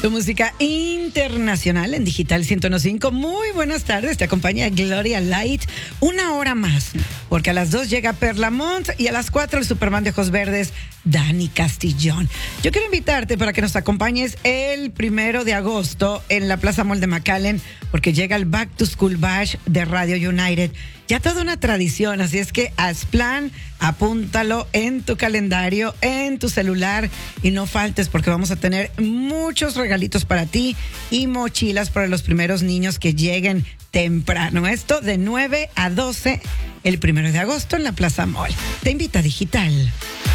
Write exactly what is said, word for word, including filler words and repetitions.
Tu música internacional en Digital ciento uno punto cinco. Muy buenas tardes, te acompaña Gloria Light. Una hora más, porque a las dos llega Perlamont y a las cuatro el Superman de ojos verdes, Dani Castillón. Yo quiero invitarte para que nos acompañes el primero de agosto en la Plaza Mall de McAllen, porque llega el Back to School Bash de Radio United. Ya toda una tradición, así es que haz plan, apúntalo en tu calendario, en tu celular y no faltes porque vamos a tener muchos regalitos para ti y mochilas para los primeros niños que lleguen temprano. Esto de nueve a doce el primero de agosto en la Plaza Mall. Te invita Digital.